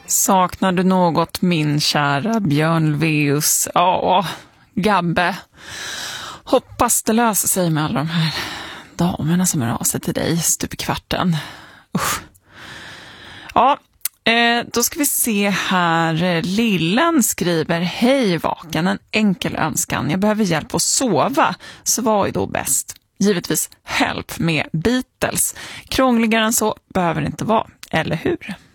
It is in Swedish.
Saknar du något, min kära Björn Ulvaeus? Ja, Gabbe. Hoppas det löser sig med alla de här damerna som är av sig till dig stup i kvarten. Usch. Ja, då ska vi se här. Lillen skriver: hej vaken, en enkel önskan. Jag behöver hjälp att sova, så vad är då bäst? Givetvis Help med Beatles. Krångligare än så behöver det inte vara, eller hur?